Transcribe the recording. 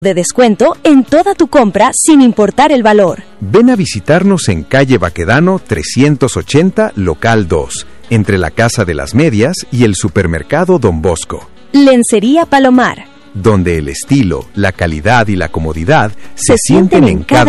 de descuento en toda tu compra sin importar el valor. Ven a visitarnos en calle Baquedano 380, local 2, entre la Casa de las Medias y el supermercado Don Bosco. Lencería Palomar, donde el estilo, la calidad y la comodidad se sienten en cada